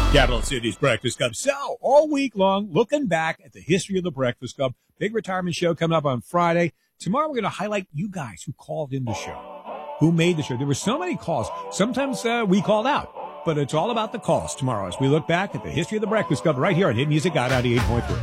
Capital City's Breakfast Club. So, all week long, looking back at the history of the Breakfast Club. Big retirement show coming up on Friday. Tomorrow, we're going to highlight you guys who called in the show, who made the show. There were so many calls. Sometimes we called out, but it's all about the calls tomorrow as we look back at the history of the Breakfast Club right here on Hit Music 98.3.